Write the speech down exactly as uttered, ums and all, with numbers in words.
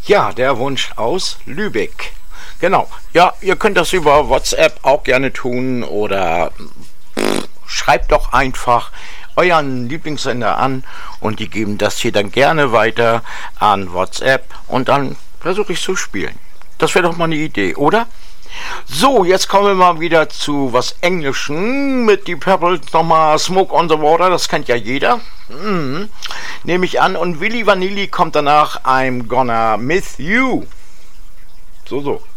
Ja, der Wunsch aus Lübeck. Genau. Ja, ihr könnt das über WhatsApp auch gerne tun oder pff, schreibt doch einfach euren Lieblingssender an und die geben das hier dann gerne weiter an WhatsApp und dann versuche ich zu spielen. Das wäre doch mal eine Idee, oder? So, jetzt kommen wir mal wieder zu was Englischen mit die Purple nochmal Smoke on the Water, das kennt ja jeder. Mhm. Nehme ich an. Und Willy Vanilli kommt danach I'm Gonna Miss You. So, so.